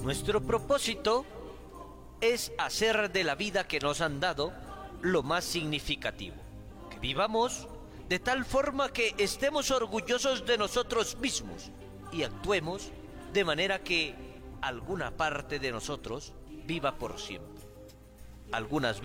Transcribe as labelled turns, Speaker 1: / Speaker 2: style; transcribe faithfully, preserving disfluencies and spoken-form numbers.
Speaker 1: Nuestro propósito es hacer de la vida que nos han dado lo más significativo. Que vivamos de tal forma que estemos orgullosos de nosotros mismos y actuemos de manera que alguna parte de nosotros viva por siempre. Algunas